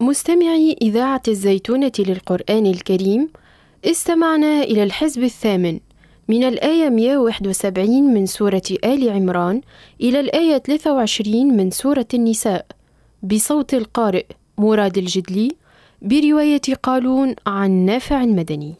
مستمعي إذاعة الزيتونة للقرآن الكريم، استمعنا إلى الحزب الثامن من الآية 171 من سورة آل عمران إلى الآية 23 من سورة النساء بصوت القارئ مراد الجدلي برواية قالون عن نافع المدني.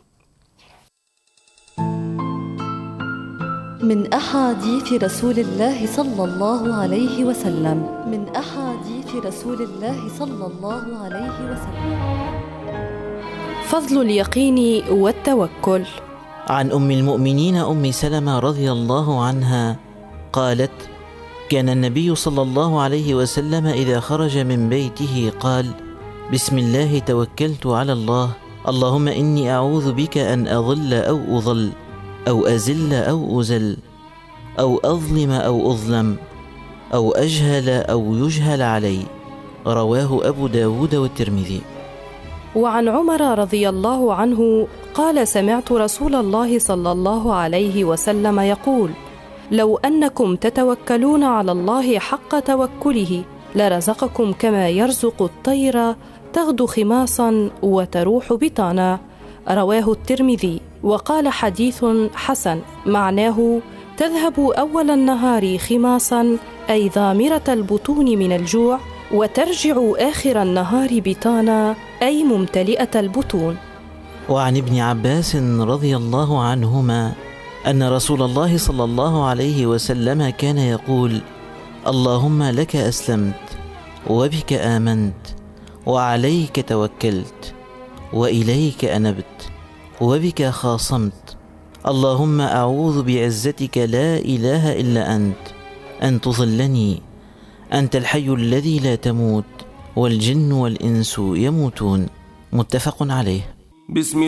من أحاديث رسول الله صلى الله عليه وسلم. من أحاديث رسول الله صلى الله عليه وسلم. فضل اليقين والتوكل. عن أم المؤمنين أم سلمة رضي الله عنها قالت: كان النبي صلى الله عليه وسلم إذا خرج من بيته قال: بسم الله توكلت على الله، اللهم إني أعوذ بك أن أضل أو أضل أو أزل أو أزل أو أظلم أو أظلم أو أجهل أو يجهل علي. رواه أبو داود والترمذي. وعن عمر رضي الله عنه قال: سمعت رسول الله صلى الله عليه وسلم يقول: لو أنكم تتوكلون على الله حق توكله لرزقكم كما يرزق الطير تغدو خماصا وتروح بطانا. رواه الترمذي وقال: حديث حسن، معناه تذهب أول النهار خماصا أي ضامرة البطون من الجوع، وترجع آخر النهار بطانا أي ممتلئة البطون. وعن ابن عباس رضي الله عنهما أن رسول الله صلى الله عليه وسلم كان يقول: اللهم لك أسلمت وبك آمنت وعليك توكلت وإليك أنبت وبك خاصمت، اللهم أعوذ بعزتك لا إله إلا أن تضلني، أنت الحي الذي لا تموت والجن والإنس يموتون. متفق عليه. بسم